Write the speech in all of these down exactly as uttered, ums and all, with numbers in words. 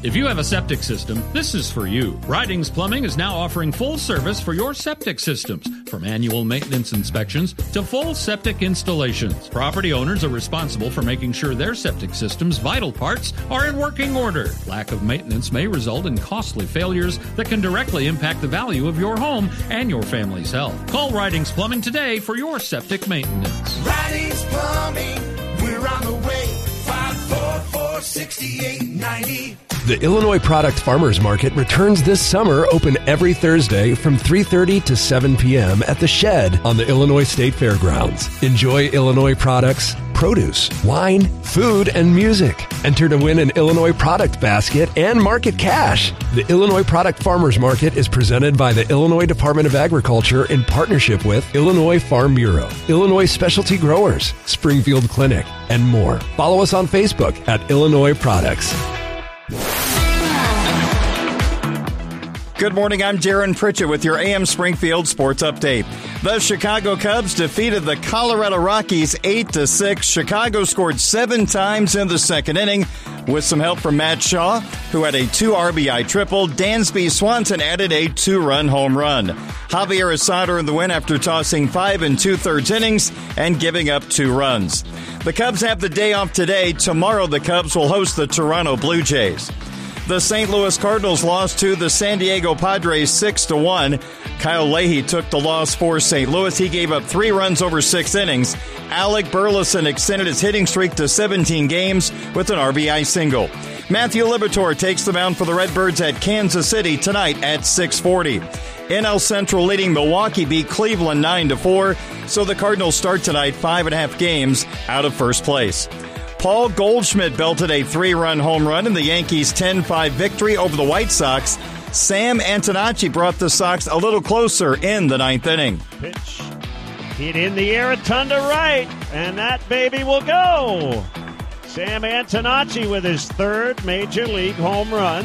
If you have a septic system, this is for you. Ridings Plumbing is now offering full service for your septic systems, from annual maintenance inspections to full septic installations. Property owners are responsible for making sure their septic system's vital parts are in working order. Lack of maintenance may result in costly failures that can directly impact the value of your home and your family's health. Call Ridings Plumbing today for your septic maintenance. Ridings Plumbing, we're on the way. five four four, six eight nine zero. The Illinois Product Farmers Market returns this summer, open every Thursday from three thirty to seven p.m. at The Shed on the Illinois State Fairgrounds. Enjoy Illinois products, produce, wine, food, and music. Enter to win an Illinois product basket and market cash. The Illinois Product Farmers Market is presented by the Illinois Department of Agriculture in partnership with Illinois Farm Bureau, Illinois Specialty Growers, Springfield Clinic, and more. Follow us on Facebook at Illinois Products. Good morning, I'm Jaron Pritchett with your A M Springfield Sports Update. The Chicago Cubs defeated the Colorado Rockies eight to six. Chicago scored seven times in the second inning with some help from Matt Shaw, who had a two R B I triple. Dansby Swanson added a two-run home run. Javier Asada in the win after tossing five and two-thirds innings and giving up two runs. The Cubs have the day off today. Tomorrow, the Cubs will host the Toronto Blue Jays. The Saint Louis Cardinals lost to the San Diego Padres six to one. Kyle Leahy took the loss for Saint Louis. He gave up three runs over six innings. Alec Burleson extended his hitting streak to seventeen games with an R B I single. Matthew Liberatore takes the mound for the Redbirds at Kansas City tonight at six forty. N L Central leading Milwaukee beat Cleveland nine to four, so the Cardinals start tonight five and a half games out of first place. Paul Goldschmidt belted a three-run home run in the Yankees' ten five victory over the White Sox. Sam Antonacci brought the Sox a little closer in the ninth inning. Pitch hit in the air, a ton to right, and that baby will go. Sam Antonacci with his third major league home run.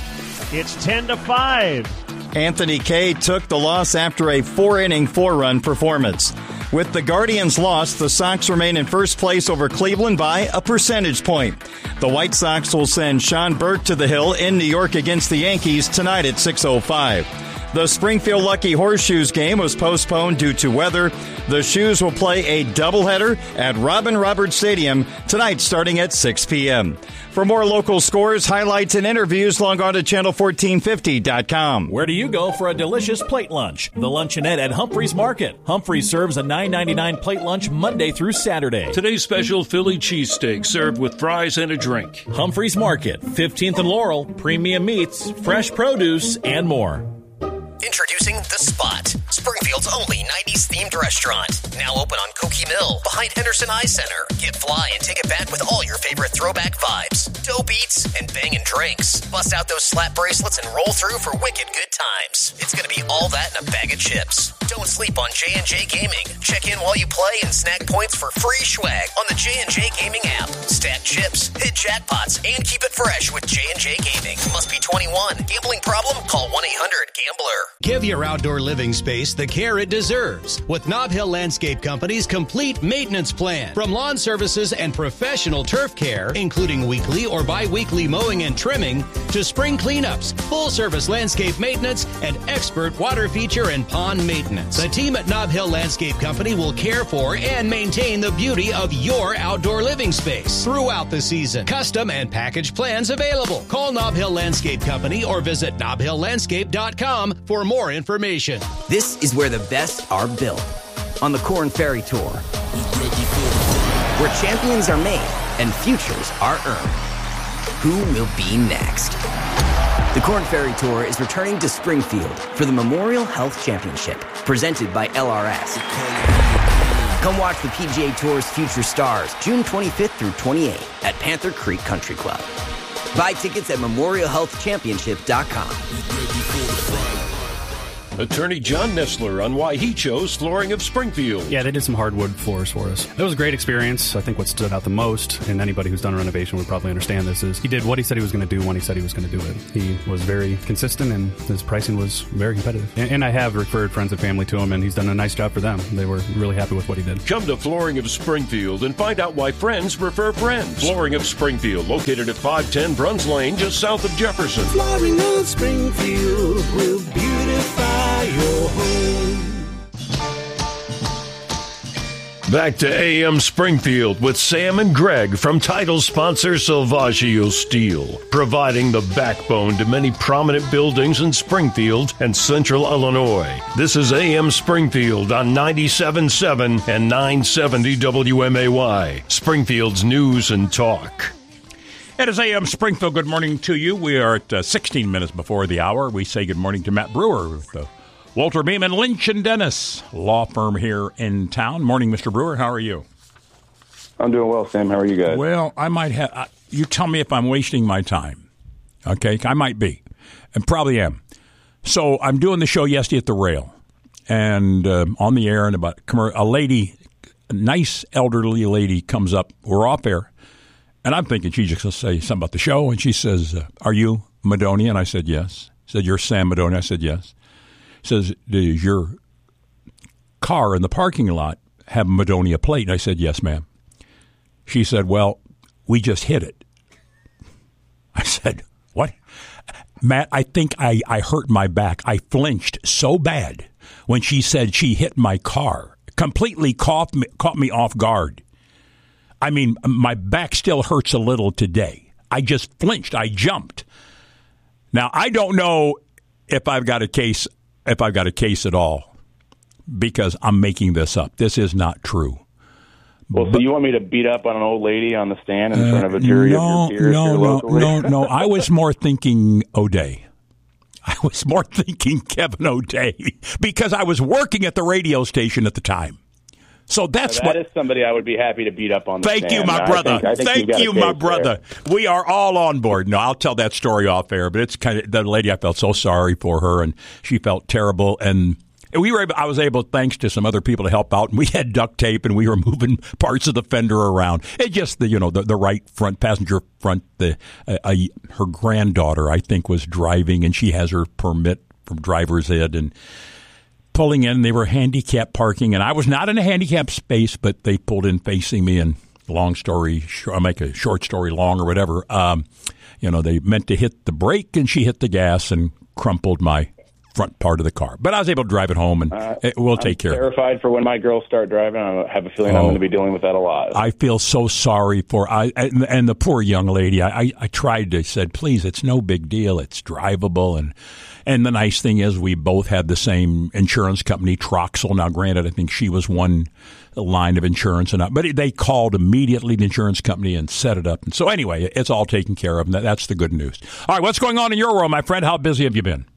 It's ten to five. Anthony Kay took the loss after a four-inning, four-run performance. With the Guardians' loss, the Sox remain in first place over Cleveland by a percentage point. The White Sox will send Sean Burke to the hill in New York against the Yankees tonight at six oh five. The Springfield Lucky Horseshoes game was postponed due to weather. The Shoes will play a doubleheader at Robin Roberts Stadium tonight starting at six p.m. For more local scores, highlights, and interviews, log on to channel fourteen fifty dot com. Where do you go for a delicious plate lunch? The Luncheonette at Humphreys Market. Humphreys serves a nine ninety-nine plate lunch Monday through Saturday. Today's special Philly cheesesteak served with fries and a drink. Humphreys Market, fifteenth and Laurel, premium meats, fresh produce, and more. Introducing The Spot, Springfield's only nineties-themed restaurant. Now open on Cokie Mill, behind Henderson Eye Center. Get fly and take it back with all your favorite throwback vibes. Dope eats and bangin' drinks. Bust out those slap bracelets and roll through for wicked good times. It's gonna be all that in a bag of chips. Don't sleep on J and J Gaming. Check in while you play and snag points for free swag on the J and J Gaming app. Stack chips, hit jackpots, and keep it fresh with J and J Gaming. Must be twenty-one. Gambling problem? Call one eight hundred gambler. Give your outdoor living space the care it deserves with Nob Hill Landscape Company's complete maintenance plan. From lawn services and professional turf care, including weekly or bi-weekly mowing and trimming, to spring cleanups, full-service landscape maintenance, and expert water feature and pond maintenance. The team at Nob Hill Landscape Company will care for and maintain the beauty of your outdoor living space throughout the season. Custom and package plans available. Call Nob Hill Landscape Company or visit nob hill landscape dot com for more information. This is where the best are built. On the Corn Ferry Tour, where champions are made and futures are earned. Who will be next? The Corn Ferry Tour is returning to Springfield for the Memorial Health Championship, presented by L R S. Come watch the P G A Tour's future stars June twenty-fifth through twenty-eighth at Panther Creek Country Club. Buy tickets at memorial health championship dot com. Attorney John Nestler on why he chose Flooring of Springfield. Yeah, they did some hardwood floors for us. It was a great experience. I think what stood out the most, and anybody who's done a renovation would probably understand this, is he did what he said he was going to do when he said he was going to do it. He was very consistent, and his pricing was very competitive. And, and I have referred friends and family to him, and he's done a nice job for them. They were really happy with what he did. Come to Flooring of Springfield and find out why friends refer friends. Flooring of Springfield, located at five ten Bruns Lane, just south of Jefferson. Flooring of Springfield will beautify your home. Back to A M Springfield with Sam and Greg from title sponsor Silvaggio Steel, providing the backbone to many prominent buildings in Springfield and Central Illinois. This is A M Springfield on ninety-seven point seven and nine seventy W M A Y, Springfield's news and talk. It is A M Springfield. Good morning to you. We are at uh, sixteen minutes before the hour. We say good morning to Matt Brewer with the Walter Beeman, Lynch and Dennis law firm here in town. Morning, Mister Brewer. How are you? I'm doing well, Sam. How are you guys? Well, I might have. Uh, you tell me if I'm wasting my time. Okay, I might be, and probably am. So I'm doing the show yesterday at the Rail, and uh, on the air, and about a lady, a nice elderly lady, comes up. We're off air, and I'm thinking she's just going to say something about the show, and she says, uh, "Are you Madonia?" And I said, "Yes." She said, "You're Sam Madonia?" I said, "Yes." Says, does your car in the parking lot have a Madonia plate? And I said, yes, ma'am. She said, well, we just hit it. I said, what? Matt, I think I, I hurt my back. I flinched so bad when she said she hit my car. Completely caught me, caught me off guard. I mean, my back still hurts a little today. I just flinched. I jumped. Now, I don't know if I've got a case if I've got a case at all, because I'm making this up. This is not true. Well, so but, you want me to beat up on an old lady on the stand in uh, front of a jury no, of your peers? No, no, no, no. I was more thinking O'Day. I was more thinking Kevin O'Day, because I was working at the radio station at the time. So that's that what. That is somebody I would be happy to beat up on the Thank stand. you, my brother. I think, I think Thank you, my brother. There. We are all on board. No, I'll tell that story off air, but it's kind of the lady. I felt so sorry for her, and she felt terrible. And we were. Able, I was able, thanks to some other people, to help out. And we had duct tape, and we were moving parts of the fender around. It just the you know the, the right front passenger front. The uh, uh, her granddaughter, I think, was driving, and she has her permit from driver's ed, and pulling in, they were handicapped parking, and I was not in a handicapped space, but they pulled in facing me, and long story, I'll make a short story long or whatever, um, you know, they meant to hit the brake, and she hit the gas and crumpled my front part of the car. But I was able to drive it home, and uh, it, we'll take I'm care of it. I'm terrified for when my girls start driving. I have a feeling oh, I'm going to be dealing with that a lot. I feel so sorry for, I and, and the poor young lady. I, I, I tried to, said, please, it's no big deal. It's drivable, and And the nice thing is we both had the same insurance company, Troxel. Now, granted, I think she was one line of insurance, and but they called immediately the insurance company and set it up. And so anyway, it's all taken care of, and that's the good news. All right, what's going on in your world, my friend? How busy have you been?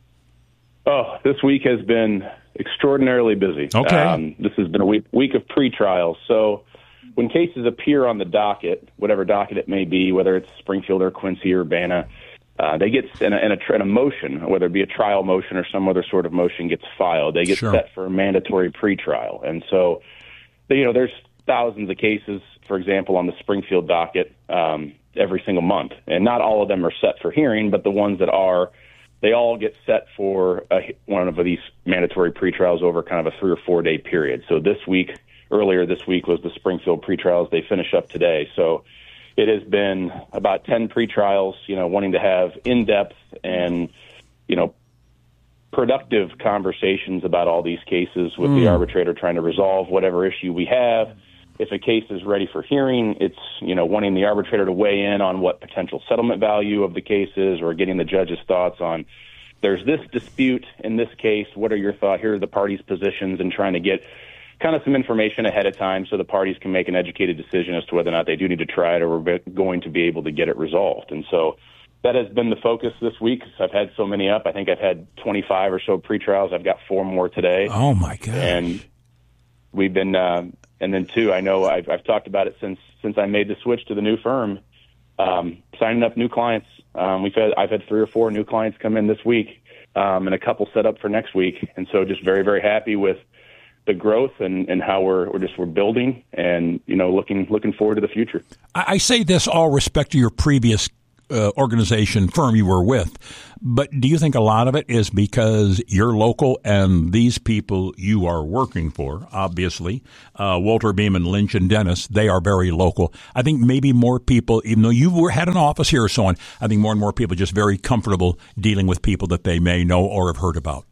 Oh, this week has been extraordinarily busy. Okay. Um, this has been a week, week of pre-trials. So when cases appear on the docket, whatever docket it may be, whether it's Springfield or Quincy or Urbana, Uh, they get in a, in, a, in a motion, whether it be a trial motion or some other sort of motion gets filed. They get sure. set for a mandatory pretrial. And so, you know, there's thousands of cases, for example, on the Springfield docket um, every single month. And not all of them are set for hearing, but the ones that are, they all get set for a, one of these mandatory pretrials over kind of a three or four day period. So this week, earlier this week was the Springfield pretrials. They finish up today. So it has been about ten pretrials, you know, wanting to have in-depth and, you know, productive conversations about all these cases with mm. the arbitrator, trying to resolve whatever issue we have. If a case is ready for hearing, it's, you know, wanting the arbitrator to weigh in on what potential settlement value of the case is, or getting the judge's thoughts on, there's this dispute in this case, what are your thoughts, here are the parties' positions, and trying to get kind of some information ahead of time so the parties can make an educated decision as to whether or not they do need to try it or we're going to be able to get it resolved. And so that has been the focus this week. I've had so many up. I think I've had twenty-five or so pretrials. I've got four more today. Oh, my God. And we've been, uh, and then, two, I know I've, I've talked about it since since I made the switch to the new firm, um, signing up new clients. Um, we've had, I've had three or four new clients come in this week um, and a couple set up for next week. And so just very, very happy with the growth and, and how we're we're just we're building and, you know, looking looking forward to the future. I, I say this all respect to your previous uh, organization firm you were with, but do you think a lot of it is because you're local and these people you are working for, obviously, uh, Walter Beeman, Lynch, and Dennis, they are very local. I think maybe more people, even though you were, had an office here or so on, I think more and more people are just very comfortable dealing with people that they may know or have heard about.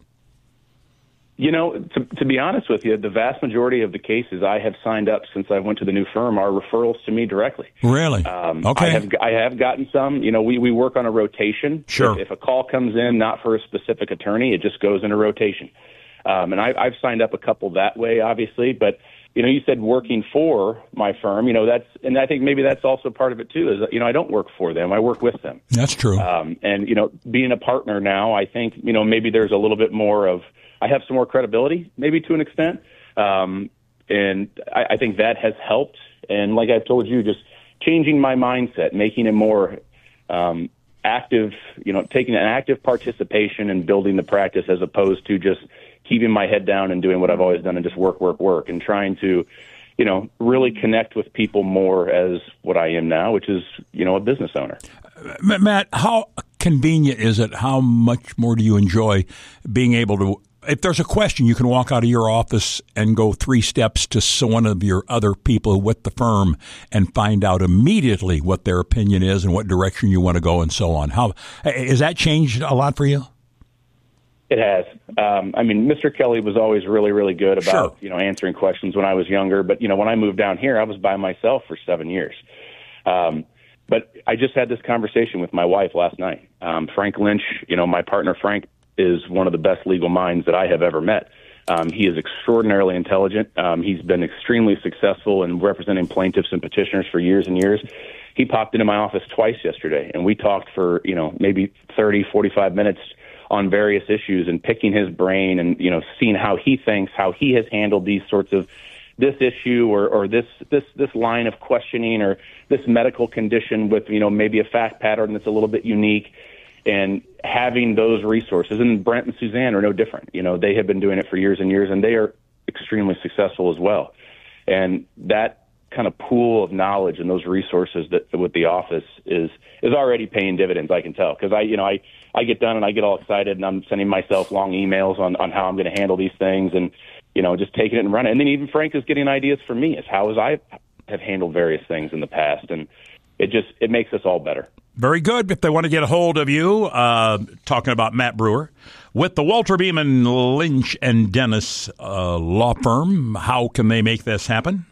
You know, to, to be honest with you, the vast majority of the cases I have signed up since I went to the new firm are referrals to me directly. Really? Um, okay. I have, I have gotten some. You know, we, we work on a rotation. Sure. If, if a call comes in not for a specific attorney, it just goes in a rotation. Um, and I, I've signed up a couple that way, obviously. But, you know, you said working for my firm. You know, that's, and I think maybe that's also part of it, too, is, you know, I don't work for them. I work with them. That's true. Um, and, you know, being a partner now, I think, you know, maybe there's a little bit more of, I have some more credibility, maybe to an extent, um, and I, I think that has helped. And like I've told you, just changing my mindset, making it more um, active, you know, taking an active participation in building the practice as opposed to just keeping my head down and doing what I've always done and just work, work, work, and trying to, you know, really connect with people more as what I am now, which is, you know, a business owner. Matt, how convenient is it? How much more do you enjoy being able to, if there's a question, you can walk out of your office and go three steps to one of your other people with the firm and find out immediately what their opinion is and what direction you want to go and so on. How has that changed a lot for you? It has. Um, I mean, Mister Kelly was always really, really good about, sure. you know, answering questions when I was younger. But, you know, when I moved down here, I was by myself for seven years. Um, but I just had this conversation with my wife last night. Um, Frank Lynch, you know, my partner Frank, is one of the best legal minds that I have ever met. Um, he is extraordinarily intelligent. Um, he's been extremely successful in representing plaintiffs and petitioners for years and years. He popped into my office twice yesterday, and we talked for, you know, maybe thirty, forty-five minutes on various issues and picking his brain and, you know, seeing how he thinks, how he has handled these sorts of this issue or, or this, this, this line of questioning or this medical condition with, you know, maybe a fact pattern that's a little bit unique. And having those resources, and Brent and Suzanne are no different. You know, they have been doing it for years and years, and they are extremely successful as well. And that kind of pool of knowledge and those resources that with the office is is already paying dividends. I can tell because I, you know, I, I get done and I get all excited and I'm sending myself long emails on on how I'm going to handle these things and, you know, just taking it and running. And then even Frank is getting ideas from me as how as I have handled various things in the past, and it just it makes us all better. Very good. If they want to get a hold of you, uh, talking about Matt Brewer, with the Walter Beeman, Lynch, and Dennis uh, law firm, how can they make this happen?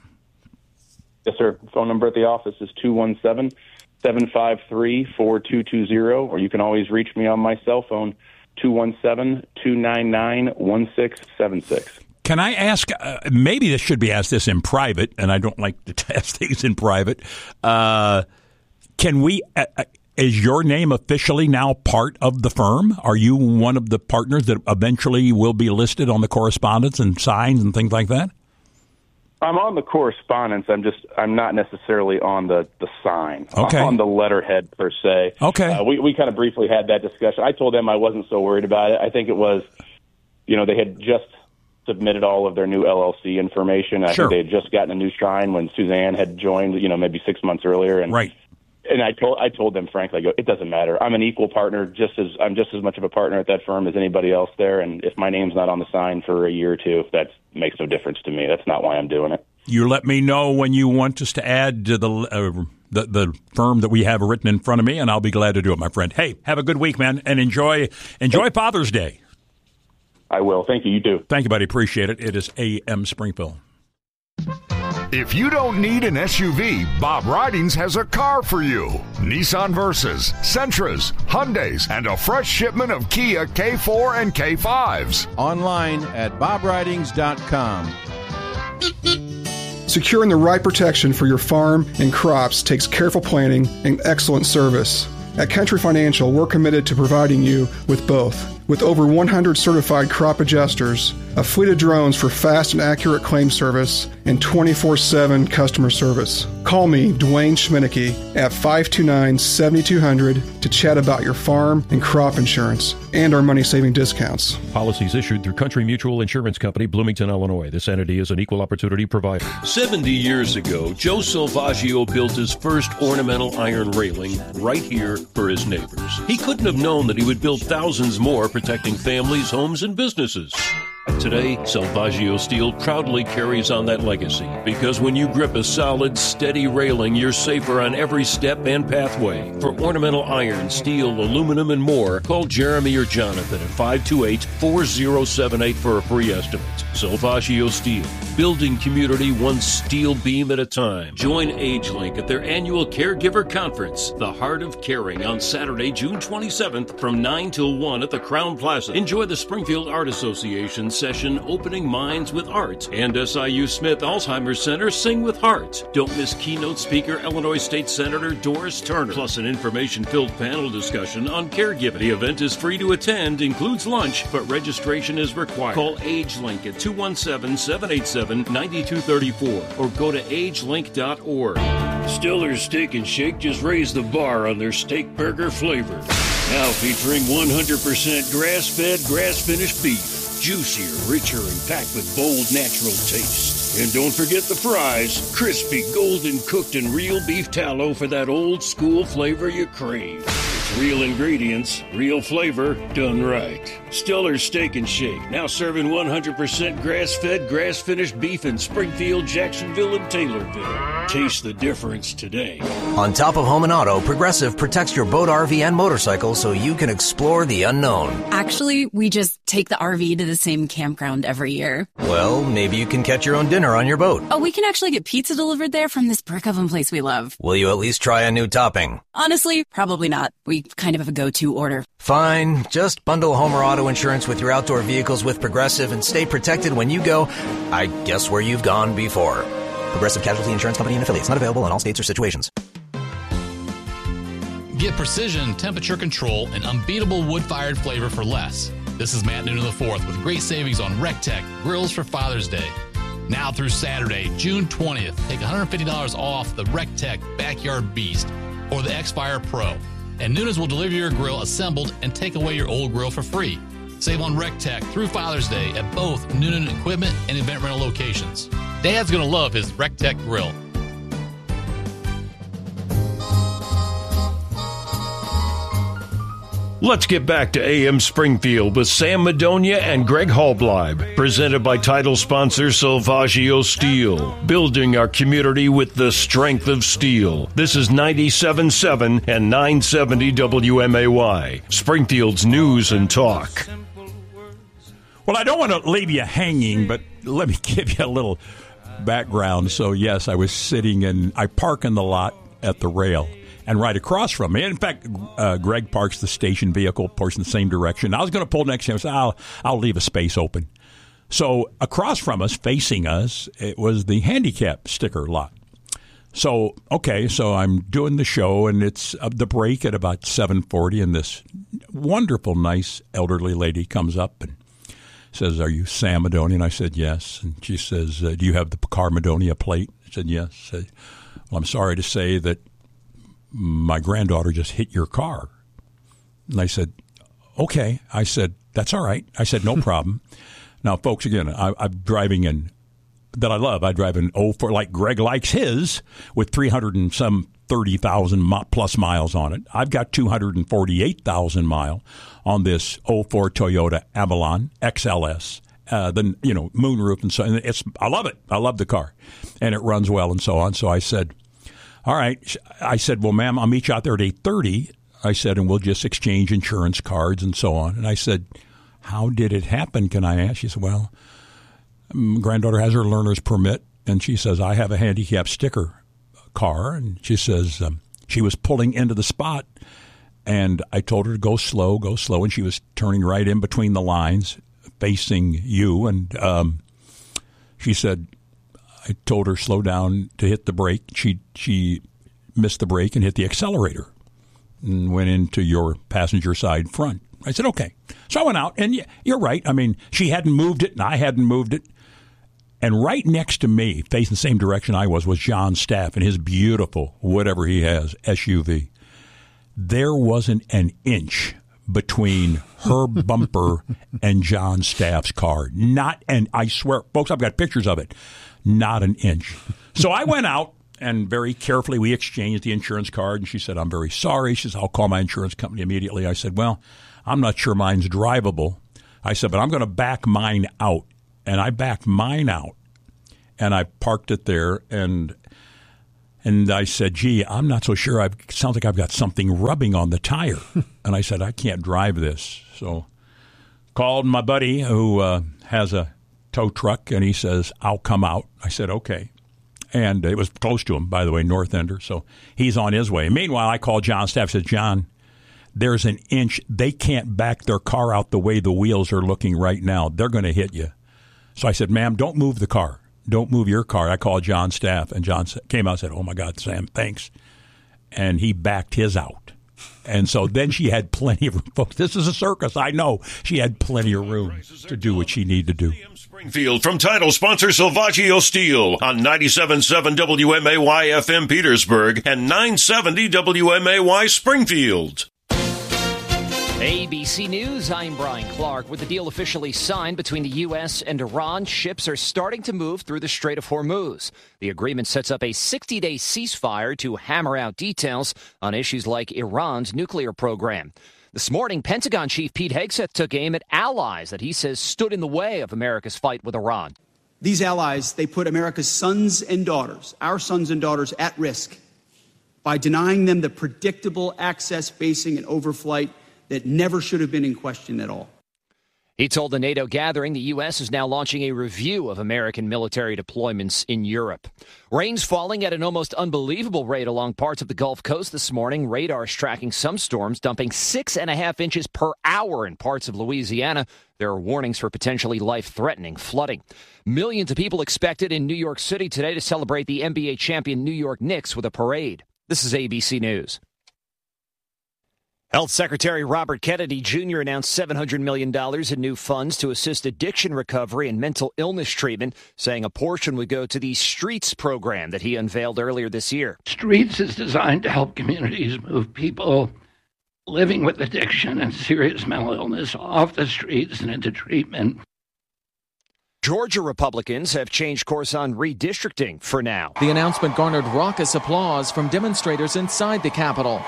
Yes, sir. Phone number at the office is two one seven, seven five three, four two two zero, or you can always reach me on my cell phone, two one seven, two nine nine, one six seven six. Can I ask, uh, maybe this should be asked this in private, and I don't like to ask things in private, uh, Can we, uh, is your name officially now part of the firm? Are you one of the partners that eventually will be listed on the correspondence and signs and things like that? I'm on the correspondence. I'm just, I'm not necessarily on the, the sign, okay. on the letterhead per se. Okay. Uh, we, we kind of briefly had that discussion. I told them I wasn't so worried about it. I think it was, you know, they had just submitted all of their new L L C information. I sure. think they had just gotten a new sign when Suzanne had joined, you know, maybe six months earlier. And right. And I told I told them frankly, I go, it doesn't matter. I'm an equal partner, just as I'm just as much of a partner at that firm as anybody else there. And if my name's not on the sign for a year or two, that makes no difference to me. That's not why I'm doing it. You let me know when you want us to add to the uh, the, the firm that we have written in front of me, and I'll be glad to do it, my friend. Hey, have a good week, man, and enjoy enjoy Father's Day. I will. Thank you. You too. Thank you, buddy. Appreciate it. It is A M Springfield. If you don't need an S U V, Bob Ridings has a car for you. Nissan Versas, Sentras, Hyundais, and a fresh shipment of Kia K four and K fives. Online at bob ridings dot com. Securing the right protection for your farm and crops takes careful planning and excellent service. At Country Financial, we're committed to providing you with both. With over one hundred certified crop adjusters, a fleet of drones for fast and accurate claim service, and twenty-four seven customer service. Call me, Dwayne Schminicki, at five two nine, seven two zero zero to chat about your farm and crop insurance and our money-saving discounts. Policies issued through Country Mutual Insurance Company, Bloomington, Illinois. This entity is an equal opportunity provider. seventy years ago, Joe Salvaggio built his first ornamental iron railing right here for his neighbors. He couldn't have known that he would build thousands more, protecting families, homes, and businesses. Today, Salvaggio Steel proudly carries on that legacy, because when you grip a solid, steady railing, you're safer on every step and pathway. For ornamental iron, steel, aluminum, and more, call Jeremy or Jonathan at five two eight, four zero seven eight for a free estimate. Salvaggio Steel, building community one steel beam at a time. Join AgeLink at their annual Caregiver Conference, The Heart of Caring, on Saturday, June twenty-seventh from nine till one at the Crown Plaza. Enjoy the Springfield Art Association session, Opening Minds with Art, and S I U Smith Alzheimer's Center, Sing with Heart. Don't miss keynote speaker Illinois State Senator Doris Turner, plus an information-filled panel discussion on caregiving. The event is free to attend, includes lunch, but registration is required. Call AgeLink at two one seven, seven eight seven, nine two three four or go to age link dot org. Stiller's Steak and Shake just raised the bar on their steak burger flavor. Now featuring one hundred percent grass-fed, grass-finished beef. Juicier, richer, and packed with bold, natural taste. And don't forget the fries. Crispy, golden cooked, and real beef tallow for that old school flavor you crave. It's real ingredients, real flavor, done right. Stiller's Steak and Shake, now serving one hundred percent grass-fed, grass-finished beef in Springfield, Jacksonville, and Taylorville. Taste the difference today. On top of home and auto, Progressive protects your boat, R V, and motorcycle so you can explore the unknown. Actually, we just take the R V to the same campground every year. Well, maybe you can catch your own dinner on your boat. Oh, we can actually get pizza delivered there from this brick oven place we love. Will you at least try a new topping? Honestly, probably not. We kind of have a go-to order. Fine. Just bundle home or auto insurance with your outdoor vehicles with Progressive and stay protected when you go, I guess, where you've gone before. Progressive Casualty Insurance Company and affiliates. Not available in all states or situations. Get precision, temperature control, and unbeatable wood-fired flavor for less. This is Matt Noonan the fourth with great savings on RecTech grills for Father's Day. Now through Saturday, June twentieth, take one hundred fifty dollars off the RecTech Backyard Beast or the X-Fire Pro. And Noonan's will deliver your grill assembled and take away your old grill for free. Save on RecTech through Father's Day at both Noonan Equipment and Event Rental locations. Dad's going to love his RecTech grill. Let's get back to A M Springfield with Sam Madonia and Greg Hallbleib, presented by title sponsor Salvaggio Steel, building our community with the strength of steel. This is ninety-seven point seven and nine seventy W M A Y, Springfield's news and talk. Well, I don't want to leave you hanging, but let me give you a little background. So, yes, I was sitting in, I park in the lot at the rail. And right across from me, in fact, uh, Greg parks the station vehicle, of course, in the same direction. I was going to pull next to him. I said, I'll, I'll leave a space open. So across from us, facing us, it was the handicap sticker lot. So, okay, so I'm doing the show, and it's uh, the break at about seven forty, and this wonderful, nice elderly lady comes up and says, are you Sam Madonia? And I said, yes. And she says, uh, do you have the Car Madonia plate? I said, yes. I said, well, I'm sorry to say that my granddaughter just hit your car. And I said, okay. I said, that's all right. I said, no problem. Now, folks, again, I, I'm driving in, that I love, I drive an oh four, like Greg likes his, with three hundred and some thirty thousand plus miles on it. I've got two hundred forty-eight thousand mile on this oh four Toyota Avalon X L S. Uh, the, you know, moonroof and so, and it's, I love it. I love the car. And it runs well and so on. So I said, all right. I said, well, ma'am, I'll meet you out there at eight thirty. I said, and we'll just exchange insurance cards and so on. And I said, how did it happen, can I ask? She said, well, my granddaughter has her learner's permit. And she says, I have a handicap sticker car. And she says, um, she was pulling into the spot. And I told her to go slow, go slow. And she was turning right in between the lines, facing you. And um, she said, I told her slow down to hit the brake. She she missed the brake and hit the accelerator and went into your passenger side front. I said, okay. So I went out, and you're right. I mean, she hadn't moved it, and I hadn't moved it. And right next to me, facing the same direction I was, was John Staff and his beautiful, whatever he has, S U V. There wasn't an inch between her bumper and John Staff's car. Not an, I swear, folks, I've got pictures of it. Not an inch. So I went out, and very carefully we exchanged the insurance card, and she said, I'm very sorry. She said, I'll call my insurance company immediately. I said, well, I'm not sure mine's drivable. I said, but I'm going to back mine out. And I backed mine out, and I parked it there, and and I said, gee, I'm not so sure. It sounds like I've got something rubbing on the tire. And I said, I can't drive this. So called my buddy who uh, has a tow truck, and he says, I'll come out. I said, okay. And it was close to him, by the way, North Ender. So he's on his way. Meanwhile, I called John Staff, said, John, there's an inch. They can't back their car out the way the wheels are looking right now. They're going to hit you. So I said, ma'am, don't move the car. Don't move your car. I called John Staff, and John came out and said, oh, my God, Sam, thanks. And he backed his out. And so then she had plenty of room. Folks, this is a circus. I know. She had plenty of room to do what she needed to do. Springfield from title sponsor Salvaggio Steel on ninety-seven point seven W M A Y F M Petersburg and nine seventy W M A Y Springfield. A B C News, I'm Brian Clark. With the deal officially signed between the U S and Iran, ships are starting to move through the Strait of Hormuz. The agreement sets up a sixty-day ceasefire to hammer out details on issues like Iran's nuclear program. This morning, Pentagon Chief Pete Hegseth took aim at allies that he says stood in the way of America's fight with Iran. These allies, they put America's sons and daughters, our sons and daughters, at risk by denying them the predictable access, basing, and overflight that never should have been in question at all. He told the NATO gathering the U S is now launching a review of American military deployments in Europe. Rain's falling at an almost unbelievable rate along parts of the Gulf Coast this morning. Radar is tracking some storms, dumping six and a half inches per hour in parts of Louisiana. There are warnings for potentially life-threatening flooding. Millions of people expected in New York City today to celebrate the N B A champion New York Knicks with a parade. This is A B C News. Health Secretary Robert Kennedy Junior announced seven hundred million dollars in new funds to assist addiction recovery and mental illness treatment, saying a portion would go to the STREETS program that he unveiled earlier this year. STREETS is designed to help communities move people living with addiction and serious mental illness off the streets and into treatment. Georgia Republicans have changed course on redistricting for now. The announcement garnered raucous applause from demonstrators inside the Capitol.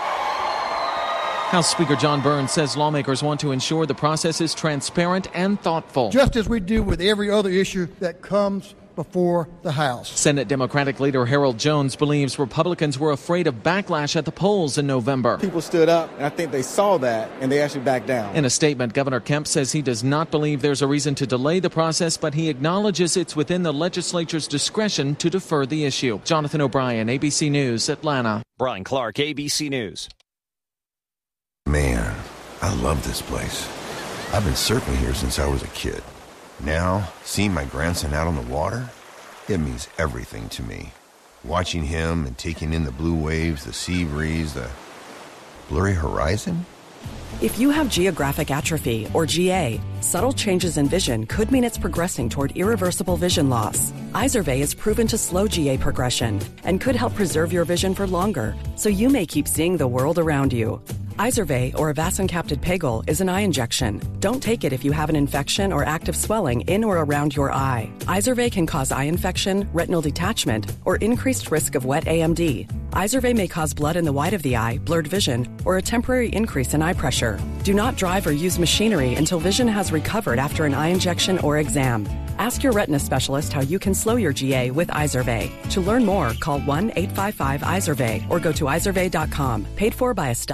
House Speaker John Burns says lawmakers want to ensure the process is transparent and thoughtful. Just as we do with every other issue that comes before the House. Senate Democratic leader Harold Jones believes Republicans were afraid of backlash at the polls in November. People stood up, and I think they saw that, and they actually backed down. In a statement, Governor Kemp says he does not believe there's a reason to delay the process, but he acknowledges it's within the legislature's discretion to defer the issue. Jonathan O'Brien, A B C News, Atlanta. Brian Clark, A B C News. Man, I love this place. I've been surfing here since I was a kid. Now, seeing my grandson out on the water, it means everything to me. Watching him and taking in the blue waves, the sea breeze, the blurry horizon. If you have geographic atrophy, or G A, subtle changes in vision could mean it's progressing toward irreversible vision loss. Izervay is proven to slow G A progression and could help preserve your vision for longer, so you may keep seeing the world around you. Izervay, or avacincaptad pegol, is an eye injection. Don't take it if you have an infection or active swelling in or around your eye. Izervay can cause eye infection, retinal detachment, or increased risk of wet A M D. Izervay may cause blood in the white of the eye, blurred vision, or a temporary increase in eye pressure. Do not drive or use machinery until vision has recovered after an eye injection or exam. Ask your retina specialist how you can slow your G A with Izervay. To learn more, call one eight five five Izervay or go to izervay dot com. Paid for by a stop.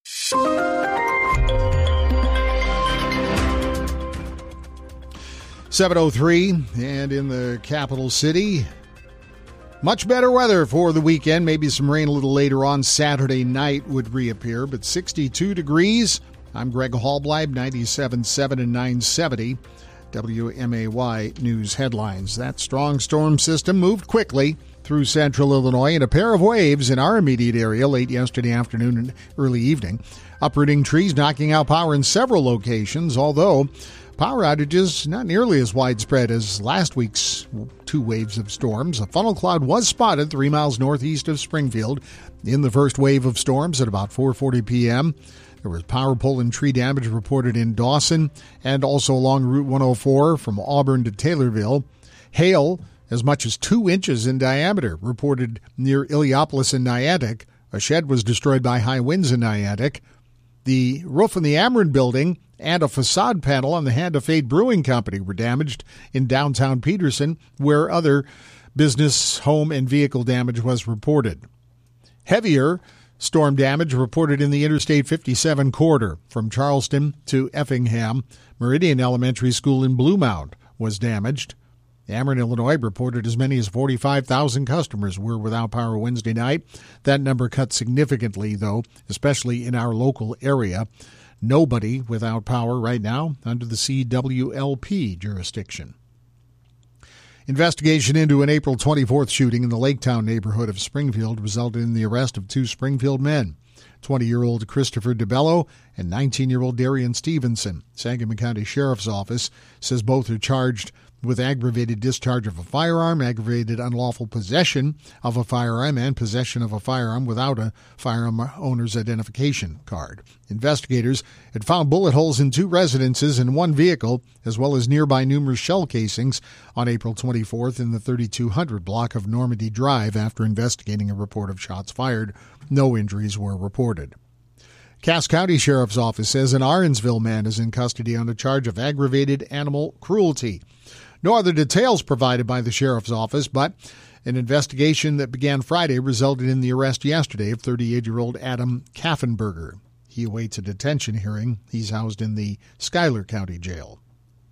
seven oh three, and in the capital city, much better weather for the weekend. Maybe some rain a little later on. Saturday night would reappear, but sixty-two degrees. I'm Greg Hallbleib, ninety-seven point seven and nine seventy W M A Y News headlines. That strong storm system moved quickly through central Illinois, and a pair of waves in our immediate area late yesterday afternoon and early evening. Uprooting trees, knocking out power in several locations, although power outages not nearly as widespread as last week's two waves of storms. A funnel cloud was spotted three miles northeast of Springfield in the first wave of storms at about four forty p.m. There was power pole and tree damage reported in Dawson and also along Route one oh four from Auburn to Taylorville. Hail as much as two inches in diameter reported near Illiopolis and Niantic. A shed was destroyed by high winds in Niantic. The roof in the Ameren building and a facade panel on the Hand of Fate Brewing Company were damaged in downtown Peterson, where other business, home, and vehicle damage was reported. Heavier storm damage reported in the Interstate fifty-seven corridor from Charleston to Effingham. Meridian Elementary School in Blue Mound was damaged. Ameren, Illinois reported as many as forty-five thousand customers were without power Wednesday night. That number cut significantly, though, especially in our local area. Nobody without power right now under the C W L P jurisdiction. Investigation into an April twenty-fourth shooting in the Laketown neighborhood of Springfield resulted in the arrest of two Springfield men, twenty-year-old Christopher DeBello and nineteen-year-old Darian Stevenson. Sangamon County Sheriff's Office says both are charged with aggravated discharge of a firearm, aggravated unlawful possession of a firearm, and possession of a firearm without a firearm owner's identification card. Investigators had found bullet holes in two residences and one vehicle, as well as nearby numerous shell casings on April twenty-fourth in the thirty-two hundred block of Normandy Drive after investigating a report of shots fired. No injuries were reported. Cass County Sheriff's Office says an Arensville man is in custody on a charge of aggravated animal cruelty. No other details provided by the Sheriff's Office, but an investigation that began Friday resulted in the arrest yesterday of thirty-eight-year-old Adam Kaffenberger. He awaits a detention hearing. He's housed in the Schuyler County Jail.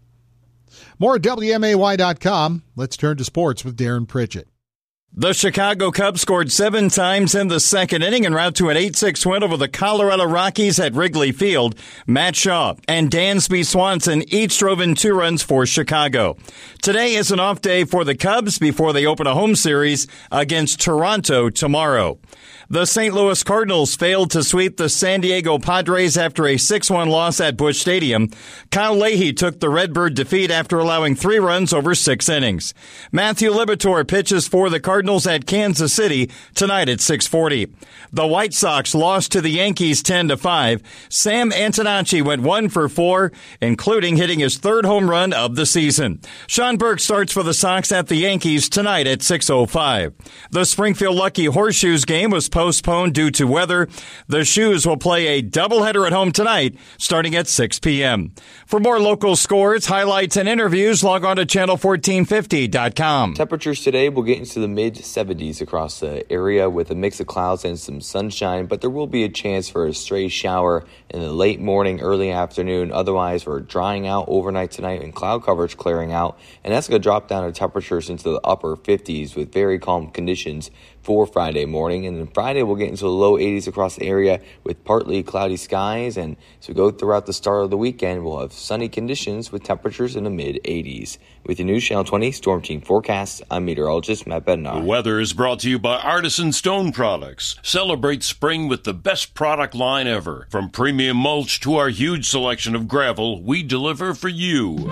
More at W M A Y dot com. Let's turn to sports with Darren Pritchett. The Chicago Cubs scored seven times in the second inning en route to an eight six win over the Colorado Rockies at Wrigley Field. Matt Shaw and Dansby Swanson each drove in two runs for Chicago. Today is an off day for the Cubs before they open a home series against Toronto tomorrow. The Saint Louis Cardinals failed to sweep the San Diego Padres after a six one loss at Busch Stadium. Kyle Leahy took the Redbird defeat after allowing three runs over six innings. Matthew Liberatore pitches for the Cardinals at Kansas City tonight at six forty. The White Sox lost to the Yankees ten to five. Sam Antonacci went one for four, including hitting his third home run of the season. Sean Burke starts for the Sox at the Yankees tonight at six oh five. The Springfield Lucky Horseshoes game was postponed due to weather. The Shoes will play a doubleheader at home tonight starting at six p.m. For more local scores, highlights, and interviews, log on to channel fourteen fifty dot com. Temperatures today will get into the mid seventies across the area with a mix of clouds and some sunshine, but there will be a chance for a stray shower in the late morning, early afternoon. Otherwise, we're drying out overnight tonight and cloud coverage clearing out, and that's going to drop down to temperatures into the upper fifties with very calm conditions for Friday morning. And then Friday we'll get into the low eighties across the area with partly cloudy skies. And as we go throughout the start of the weekend, we'll have sunny conditions with temperatures in the mid eighties. With your new Channel twenty Storm Team forecast, I'm meteorologist Matt Bednar. The weather is brought to you by Artisan Stone Products. Celebrate spring with the best product line ever. From premium mulch to our huge selection of gravel, we deliver for you.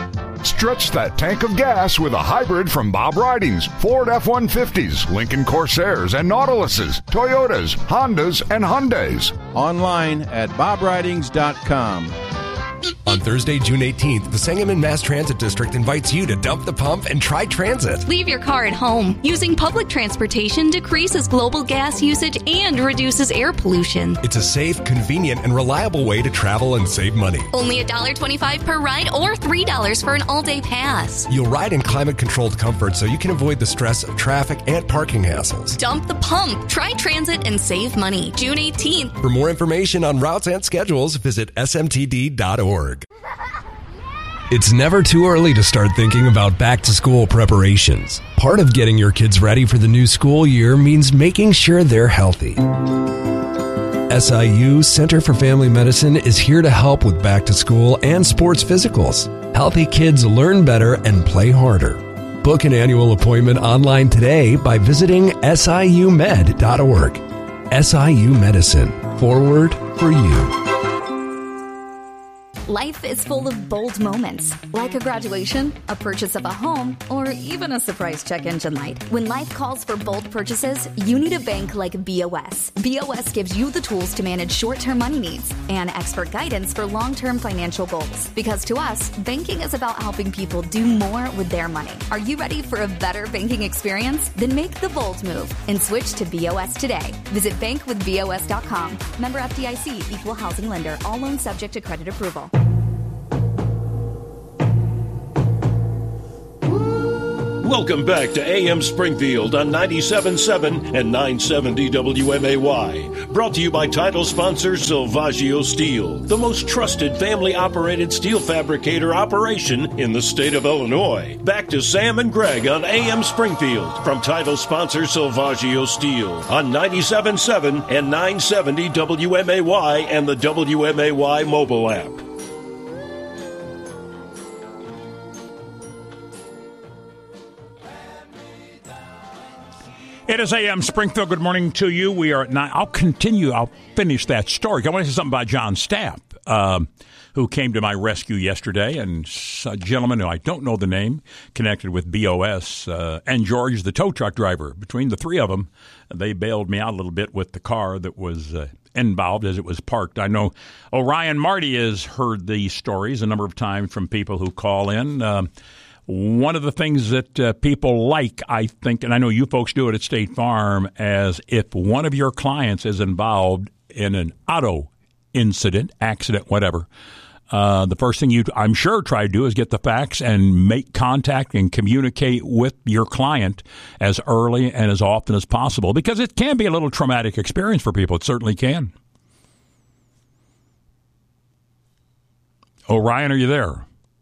Stretch that tank of gas with a hybrid from Bob Ridings. Ford F one fifties, Lincoln Corsairs and Nautiluses, Toyotas, Hondas, and Hyundais. Online at bob ridings dot com. On Thursday, June eighteenth, the Sangamon Mass Transit District invites you to dump the pump and try transit. Leave your car at home. Using public transportation decreases global gas usage and reduces air pollution. It's a safe, convenient, and reliable way to travel and save money. Only one dollar and twenty-five cents per ride or three dollars for an all-day pass. You'll ride in climate-controlled comfort so you can avoid the stress of traffic and parking hassles. Dump the pump. Try transit and save money. June eighteenth. For more information on routes and schedules, visit S M T D dot org. It's never too early to start thinking about back-to-school preparations. Part of getting your kids ready for the new school year means making sure they're healthy. S I U Center for Family Medicine is here to help with back-to-school and sports physicals. Healthy kids learn better and play harder. Book an annual appointment online today by visiting S I U med dot org. S I U Medicine. Forward for you. Life is full of bold moments, like a graduation, a purchase of a home, or even a surprise check engine light. When life calls for bold purchases, you need a bank like B O S. B O S gives you the tools to manage short-term money needs and expert guidance for long-term financial goals. Because to us, banking is about helping people do more with their money. Are you ready for a better banking experience? Then make the bold move and switch to B O S today. Visit bank with B O S dot com. Member F D I C, Equal Housing Lender. All loans subject to credit approval. Welcome back to A M Springfield on ninety-seven point seven and nine seventy W M A Y. Brought to you by title sponsor Silvaggio Steel, the most trusted family-operated steel fabricator operation in the state of Illinois. Back to Sam and Greg on A M Springfield from title sponsor Silvaggio Steel on ninety-seven point seven and nine seventy W M A Y and the W M A Y mobile app. It is A M Springfield. Good morning to you. We are at nine. I'll continue. I'll finish that story. I want to say something about John Staff, um, who came to my rescue yesterday, and a gentleman who I don't know the name, connected with B O S, uh, and George, the tow truck driver. Between the three of them, they bailed me out a little bit with the car that was uh, involved as it was parked. I know Orion Marty has heard these stories a number of times from people who call in. Um, One of the things that uh, people like, I think, and I know you folks do it at State Farm, as if one of your clients is involved in an auto incident, accident, whatever, uh, the first thing you, I'm sure, try to do is get the facts and make contact and communicate with your client as early and as often as possible, because it can be a little traumatic experience for people. It certainly can. Orion, are you there?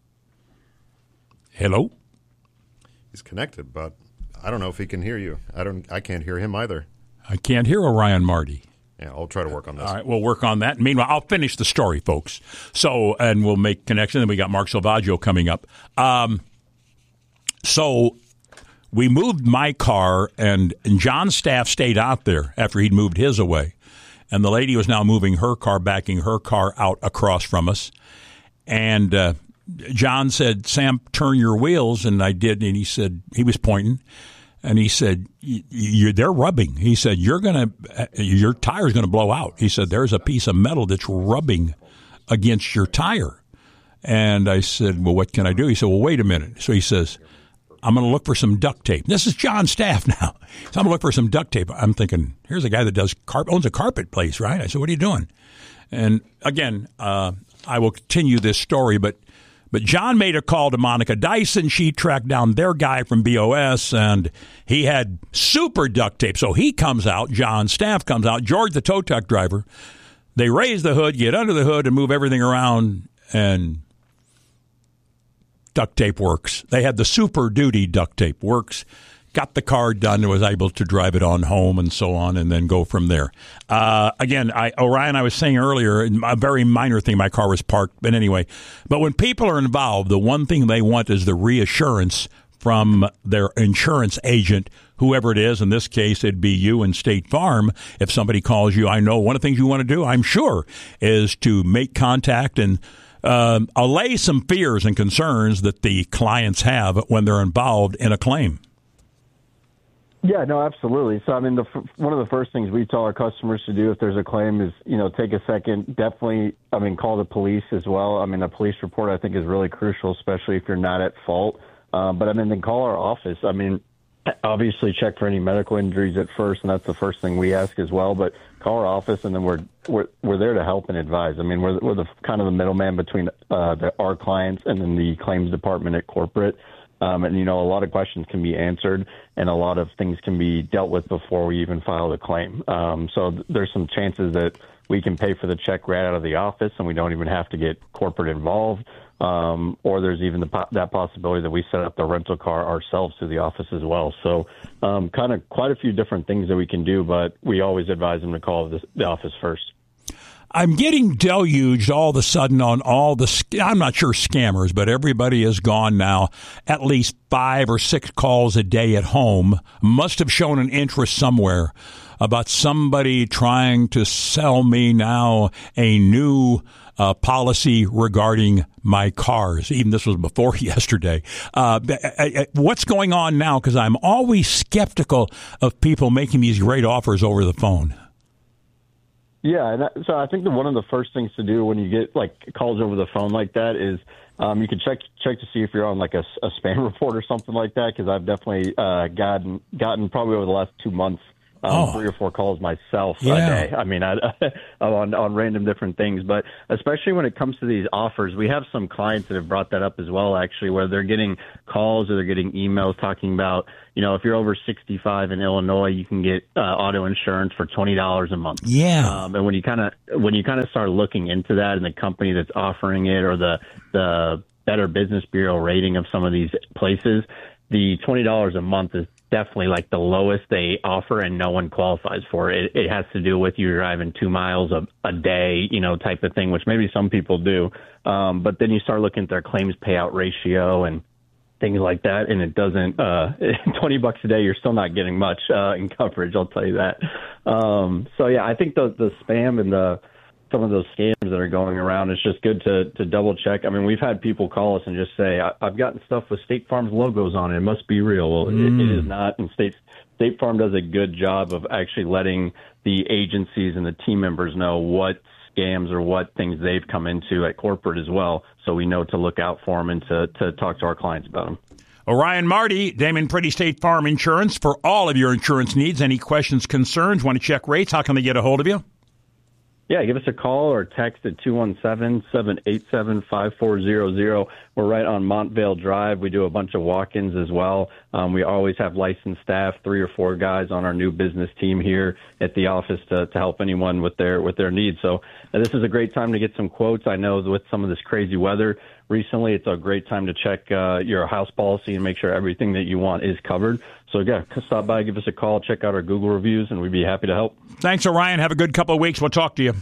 Hello? He's connected, but I don't know if he can hear you. I don't. I can't hear him either. I can't hear Orion Marty. Yeah, I'll try to work on this. All right, we'll work on that. Meanwhile, I'll finish the story, folks. So, and we'll make connection. Then we got Mark Silvaggio coming up. Um, so we moved my car, and, and John's staff stayed out there after he'd moved his away. And the lady was now moving her car, backing her car out across from us. And uh, John said, Sam, turn your wheels. And I did. And he said, he was pointing. And he said, you're, they're rubbing. He said, you're going to, your tire's going to blow out. He said, there's a piece of metal that's rubbing against your tire. And I said, well, what can I do? He said, well, wait a minute. So he says, I'm going to look for some duct tape. This is John's staff now. So I'm going to look for some duct tape. I'm thinking, here's a guy that does car- owns a carpet place, right? I said, what are you doing? And again, uh, I will continue this story, but But John made a call to Monica Dyson. She tracked down their guy from B O S, and he had super duct tape. So he comes out. John's staff comes out. George, the tow truck driver. They raise the hood, get under the hood, and move everything around, and duct tape works. They had the super duty duct tape works. Got the car done and was able to drive it on home and so on, and then go from there. Uh, again, I, Orion, I was saying earlier, a very minor thing, my car was parked, but anyway. But when people are involved, the one thing they want is the reassurance from their insurance agent, whoever it is. In this case, it'd be you and State Farm. If somebody calls you, I know one of the things you want to do, I'm sure, is to make contact and uh, allay some fears and concerns that the clients have when they're involved in a claim. Yeah, no, absolutely. So, I mean, the, one of the first things we tell our customers to do if there's a claim is, you know, take a second, definitely, I mean, call the police as well. I mean, a police report, I think, is really crucial, especially if you're not at fault. Um, but, I mean, then call our office. I mean, obviously check for any medical injuries at first, and that's the first thing we ask as well. But call our office, and then we're we're, we're there to help and advise. I mean, we're, we're the kind of the middleman between uh, the, our clients and then the claims department at corporate. Um, and, you know, a lot of questions can be answered and a lot of things can be dealt with before we even file the claim. Um, so th- there's some chances that we can pay for the check right out of the office and we don't even have to get corporate involved. Um, or there's even the po- that possibility that we set up the rental car ourselves through the office as well. So um, kind of quite a few different things that we can do, but we always advise them to call the, the office first. I'm getting deluged all of a sudden on all the, I'm not sure scammers, but everybody has gone now at least five or six calls a day at home, must have shown an interest somewhere about somebody trying to sell me now a new uh, policy regarding my cars. Even this was before yesterday. Uh, what's going on now? Because I'm always skeptical of people making these great offers over the phone. Yeah, and that, so I think that one of the first things to do when you get like calls over the phone like that is um, you can check check to see if you're on like a, a spam report or something like that. Because I've definitely uh, gotten gotten probably over the last two months um, oh. three or four calls myself yeah. a day. I mean, I, on on random different things, but especially when it comes to these offers, we have some clients that have brought that up as well. Actually, where they're getting calls or they're getting emails talking about, you know, if you're over sixty-five in Illinois, you can get uh, auto insurance for twenty dollars a month. Yeah. Um, and when you kind of when you kind of start looking into that and the company that's offering it or the the Better Business Bureau rating of some of these places, the twenty dollars a month is definitely like the lowest they offer, and no one qualifies for it. It, it has to do with you driving two miles a, a day, you know, type of thing, which maybe some people do. Um, but then you start looking at their claims payout ratio and things like that, and it doesn't, uh, twenty bucks a day, you're still not getting much, uh, in coverage, I'll tell you that. Um, so yeah, I think the, the spam and the, some of those scams that are going around, it's just good to, to double check. I mean, we've had people call us and just say, I, I've gotten stuff with State Farm's logos on it. It must be real. Well, mm. it, it is not. And State, State Farm does a good job of actually letting the agencies and the team members know what scams or what things they've come into at corporate as well, so we know to look out for them and to, to talk to our clients about them. Orion Marty, Damon Pretty, State Farm Insurance, for all of your insurance needs. Any questions, concerns, want to check rates, how can they get a hold of you? Yeah, give us a call or text at two one seven, seven eight seven, five four zero zero. We're right on Montvale Drive. We do a bunch of walk-ins as well. Um, we always have licensed staff, three or four guys on our new business team here at the office to, to help anyone with their with their needs. So uh, this is a great time to get some quotes. I know with some of this crazy weather recently, it's a great time to check uh, your house policy and make sure everything that you want is covered. So, yeah, stop by, give us a call, check out our Google reviews, and we'd be happy to help. Thanks, Orion. Have a good couple of weeks. We'll talk to you.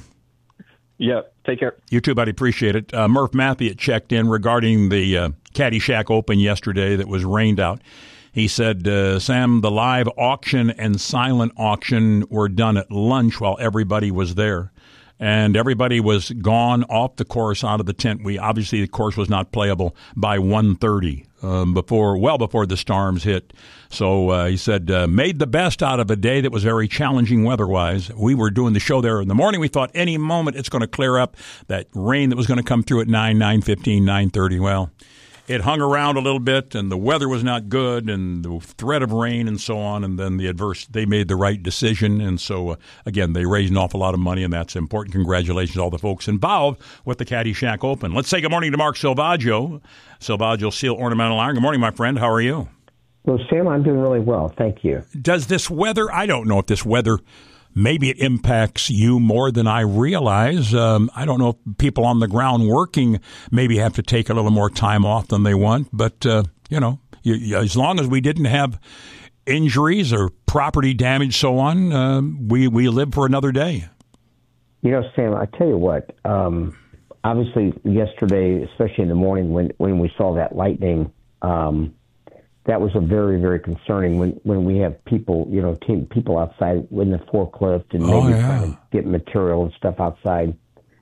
Yeah, take care. You too, buddy. Appreciate it. Uh, Murph Mathiat checked in regarding the uh, Caddyshack Open yesterday that was rained out. He said, uh, Sam, the live auction and silent auction were done at lunch while everybody was there. And everybody was gone off the course, out of the tent. We obviously the course was not playable by one thirty, um, before well before the storms hit. So uh, he said, uh, made the best out of a day that was very challenging weather-wise. We were doing the show there in the morning. We thought any moment it's going to clear up. That rain that was going to come through at nine, nine fifteen, nine thirty. Well, it hung around a little bit, and the weather was not good, and the threat of rain and so on, and then the adverse, they made the right decision, and so, uh, again, they raised an awful lot of money, and that's important. Congratulations to all the folks involved with the Caddyshack Open. Let's say good morning to Mark Silvaggio, Silvaggio Seal Ornamental Iron. Good morning, my friend. How are you? Well, Sam, I'm doing really well. Thank you. Does this weather, I don't know if this weather, maybe it impacts you more than I realize. Um, I don't know if people on the ground working maybe have to take a little more time off than they want. But, uh, you know, you, you, as long as we didn't have injuries or property damage, so on, uh, we, we live for another day. You know, Sam, I tell you what, um, obviously yesterday, especially in the morning when, when we saw that lightning, um, that was a very, very concerning when, when we have people, you know, team, people outside in the forklift and maybe oh, yeah. trying to get material and stuff outside.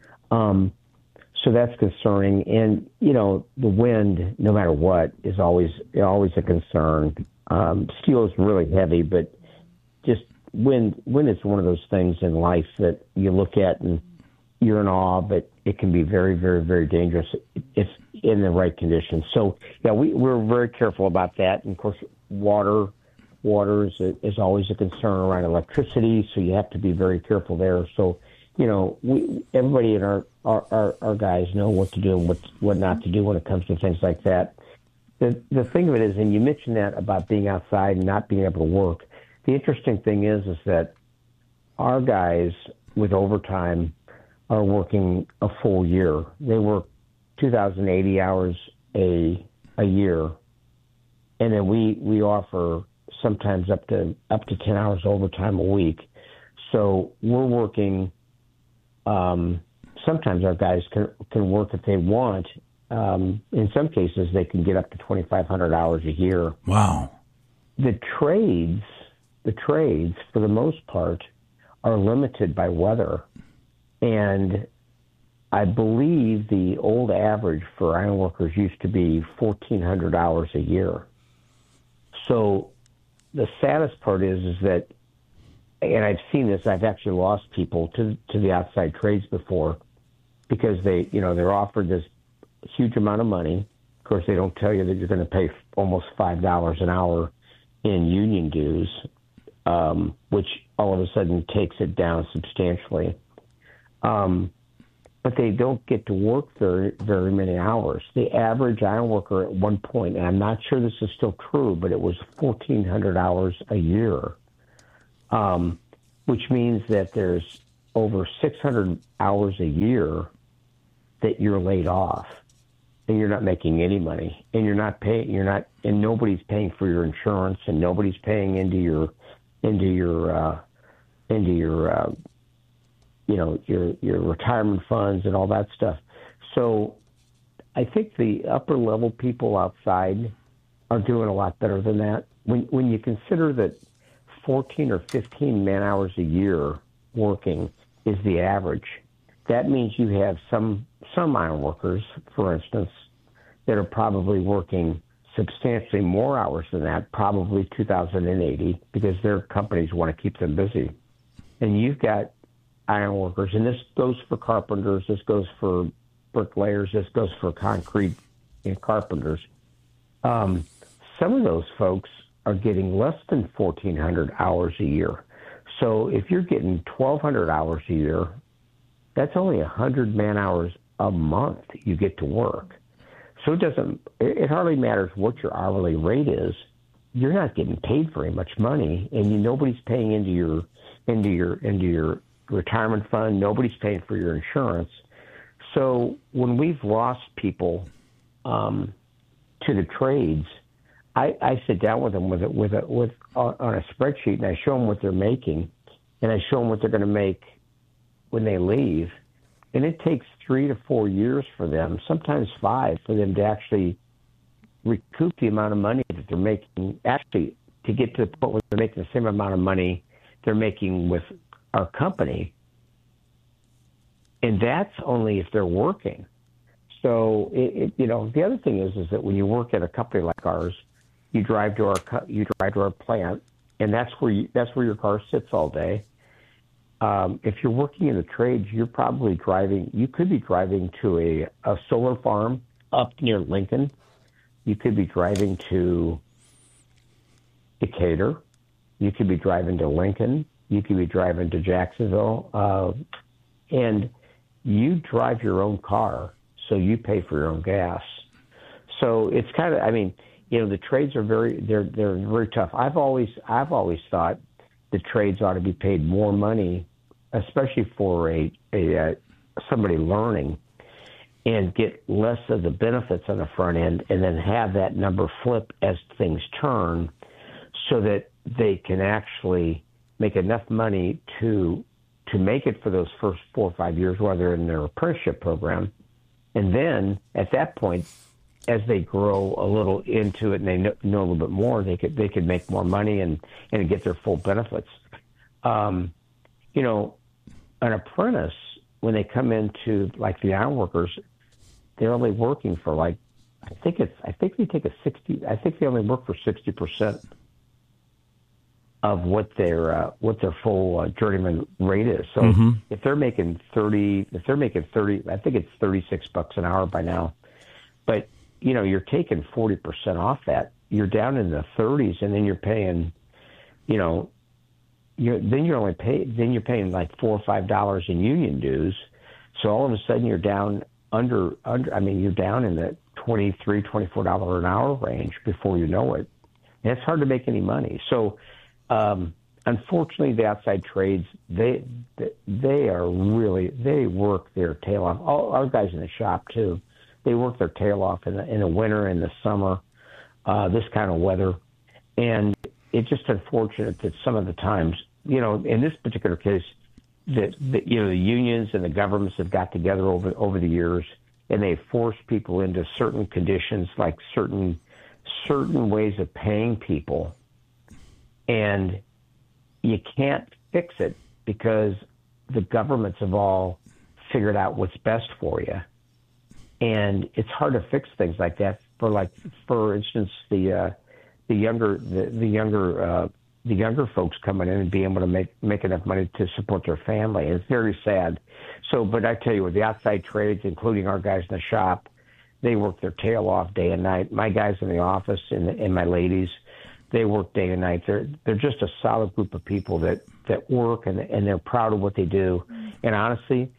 Um, so that's concerning. And, you know, the wind, no matter what, is always always a concern. Um, steel is really heavy, but just wind, wind is one of those things in life that you look at and you're in awe, but it can be very, very, very dangerous if in the right conditions. So, yeah, we, we're very careful about that. And, of course, water water is, a, is always a concern around electricity, so you have to be very careful there. So, you know, we, everybody in our, our, our, our guys know what to do and what, what not to do when it comes to things like that. The, the thing of it is, and you mentioned that about being outside and not being able to work, the interesting thing is is that our guys with overtime are working a full year. They work two thousand eighty hours a a year, and then we we offer sometimes up to up to ten hours overtime a week. So we're working um, sometimes our guys can can work if they want. Um, in some cases, they can get up to twenty-five hundred hours a year. Wow. The trades, the trades, for the most part, are limited by weather. And I believe the old average for ironworkers used to be fourteen hundred hours a year. So the saddest part is, is that, and I've seen this, I've actually lost people to to the outside trades before because they, you know, they're offered this huge amount of money. Of course, they don't tell you that you're going to pay almost five dollars an hour in union dues, um, which all of a sudden takes it down substantially. Um, but they don't get to work very, very many hours. The average ironworker at one point, and I'm not sure this is still true, but it was fourteen hundred hours a year, um, which means that there's over six hundred hours a year that you're laid off, and you're not making any money, and you're not paying, you're not, and nobody's paying for your insurance, and nobody's paying into your, into your, uh, into your, uh, you know, your your retirement funds and all that stuff. So I think the upper level people outside are doing a lot better than that. When when you consider that fourteen or fifteen man hours a year working is the average, that means you have some some iron workers, for instance, that are probably working substantially more hours than that, probably two thousand eighty, because their companies want to keep them busy. And you've got iron workers, and this goes for carpenters, this goes for bricklayers, this goes for concrete and carpenters. Um, some of those folks are getting less than fourteen hundred hours a year. So if you're getting twelve hundred hours a year, that's only one hundred man hours a month you get to work. So it doesn't, it hardly matters what your hourly rate is. You're not getting paid very much money, and you, nobody's paying into your, into your, into your retirement fund. Nobody's paying for your insurance. So when we've lost people um, to the trades, I, I sit down with them with a, with a, with on a spreadsheet, and I show them what they're making, and I show them what they're going to make when they leave. And it takes three to four years for them, sometimes five, for them to actually recoup the amount of money that they're making, actually to get to the point where they're making the same amount of money they're making with our company. And that's only if they're working. So, it, it, you know, the other thing is, is that when you work at a company like ours, you drive to our you drive to our plant, and that's where you, that's where your car sits all day. Um, if you're working in the trades, you're probably driving. You could be driving to a, a solar farm up near Lincoln. You could be driving to Decatur. You could be driving to Lincoln. You could be driving to Jacksonville, uh, and you drive your own car, so you pay for your own gas. So it's kind of, I mean, you know, the trades are very, they're they're very tough. I've always, I've always thought the trades ought to be paid more money, especially for a, a uh, somebody learning, and get less of the benefits on the front end, and then have that number flip as things turn, so that they can actually make enough money to to make it for those first four or five years while they're in their apprenticeship program. And then at that point, as they grow a little into it and they know, know a little bit more, they could they could make more money and, and get their full benefits. Um, you know, an apprentice, when they come into like the iron workers, they're only working for like, I think it's, I think they take a sixty, I think they only work for sixty percent of what their uh, what their full uh, journeyman rate is. So Mm-hmm. if they're making thirty, if they're making thirty, I think it's thirty six bucks an hour by now. But you know, you're taking forty percent off that. You're down in the thirties, and then you're paying, you know, you're then you're only pay then you're paying like four or five dollars in union dues. So all of a sudden you're down under under. I mean, you're down in the twenty three, twenty four dollar an hour range before you know it. And it's hard to make any money. So. Um, unfortunately, the outside trades, they they are really, they work their tail off. All our guys in the shop, too, they work their tail off in the, in the winter and the summer, uh, this kind of weather. And it's just unfortunate that some of the times, you know, in this particular case, that, that you know the unions and the governments have got together over over the years, and they force people into certain conditions, like certain certain ways of paying people, and you can't fix it because the governments have all figured out what's best for you, and it's hard to fix things like that. For like, for instance, the uh, the younger the, the younger uh, the younger folks coming in and being able to make make enough money to support their family. It's very sad. So, but I tell you, with the outside trades, including our guys in the shop, they work their tail off day and night. My guys in the office and, and my ladies, they work day and night. They're they're just a solid group of people that, that work and and they're proud of what they do. And honestly,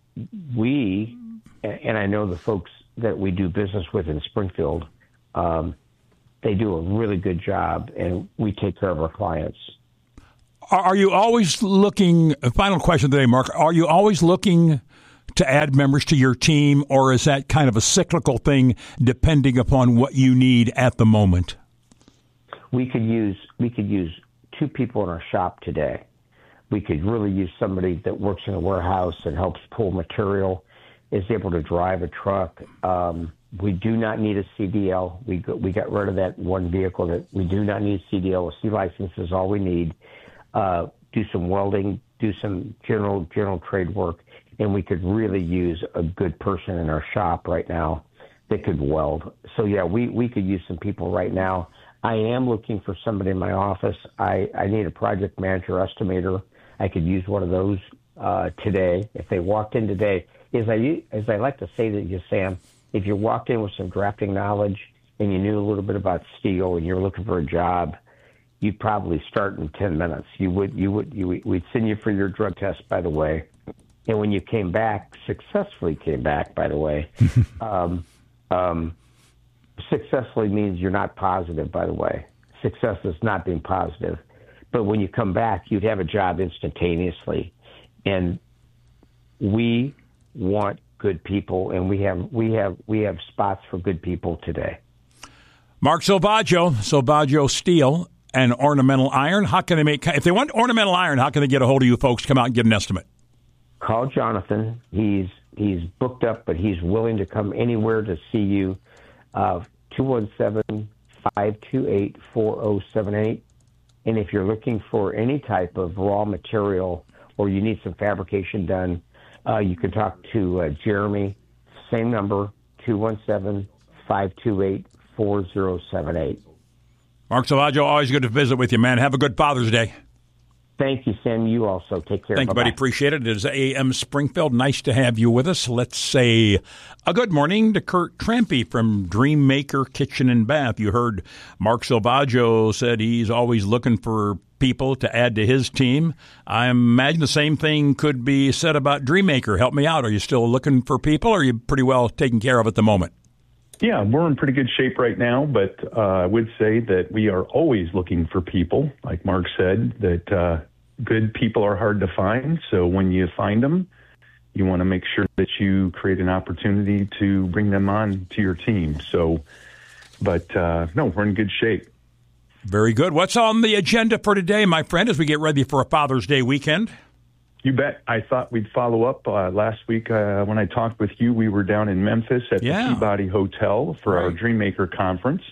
we and I know the folks that we do business with in Springfield, um, they do a really good job, and we take care of our clients. Are you always looking, final question today, Mark, are you always looking to add members to your team, or is that kind of a cyclical thing depending upon what you need at the moment? We could use we could use two people in our shop today. We could really use somebody that works in a warehouse and helps pull material, is able to drive a truck. Um, we do not need a C D L. We got, we got rid of that one vehicle that we do not need a C D L. A C license is all we need. Uh, do some welding, do some general general trade work, and we could really use a good person in our shop right now that could weld. So yeah, we, we could use some people right now. I am looking for somebody in my office. I, I need a project manager estimator. I could use one of those uh, today. If they walked in today, as I, as I like to say to you, Sam, if you walked in with some drafting knowledge and you knew a little bit about steel and you're looking for a job, you'd probably start in ten minutes. You would, you would, you, we'd send you for your drug test, by the way. And when you came back, successfully came back, by the way, um, um, successfully means you're not positive, by the way. Success is not being positive. But when you come back, you'd have a job instantaneously. And we want good people, and we have we have we have spots for good people today. Mark Silvaggio, Silvaggio Steel and Ornamental Iron. How can they make, if they want ornamental iron, how can they get a hold of you folks? Come out and get an estimate. Call Jonathan. He's he's booked up, but he's willing to come anywhere to see you. Uh, two one seven, five two eight, four zero seven eight. And if you're looking for any type of raw material or you need some fabrication done, uh, you can talk to uh, Jeremy. Same number, two one seven, five two eight, four zero seven eight. Mark Silvaggio, always good to visit with you, man. Have a good Father's Day. Thank you, Sam. You also. Take care. Thank you, buddy. Appreciate it. It is A M Springfield. Nice to have you with us. Let's say a good morning to Kurt Trampy from Dreammaker Kitchen and Bath. You heard Mark Silvaggio said he's always looking for people to add to his team. I imagine the same thing could be said about Dreammaker. Help me out. Are you still looking for people, or are you pretty well taken care of at the moment? Yeah, we're in pretty good shape right now, but uh, I would say that we are always looking for people. Like Mark said, that uh, good people are hard to find. So when you find them, you want to make sure that you create an opportunity to bring them on to your team. So, but uh, no, we're in good shape. Very good. What's on the agenda for today, my friend, as we get ready for a Father's Day weekend? You bet. I thought we'd follow up. Uh, last week uh, when I talked with you, we were down in Memphis at yeah. the Peabody Hotel for right. our Dreammaker conference.